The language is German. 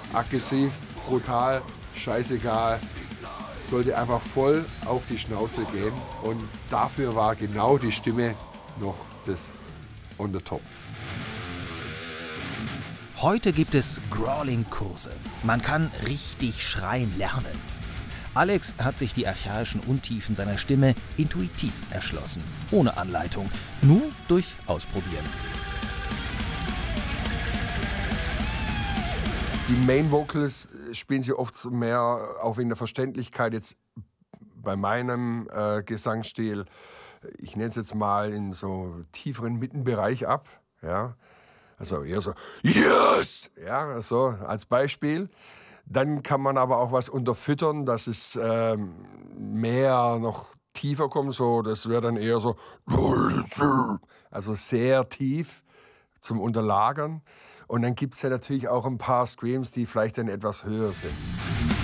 aggressiv, brutal, scheißegal. Sollte einfach voll auf die Schnauze gehen. Und dafür war genau die Stimme noch das on the top. Heute gibt es Growling-Kurse. Man kann richtig schreien lernen. Alex hat sich die archaischen Untiefen seiner Stimme intuitiv erschlossen. Ohne Anleitung, nur durch Ausprobieren. Die Main Vocals spielen sie oft mehr, auch wegen der Verständlichkeit jetzt bei meinem Gesangsstil. Ich nenne es jetzt mal in so tieferen Mittenbereich ab. Ja? Also eher so, yes! Ja, so als Beispiel. Dann kann man aber auch was unterfüttern, dass es mehr noch tiefer kommt. So, das wäre dann eher so, also sehr tief zum Unterlagern. Und dann gibt es ja natürlich auch ein paar Screams, die vielleicht dann etwas höher sind.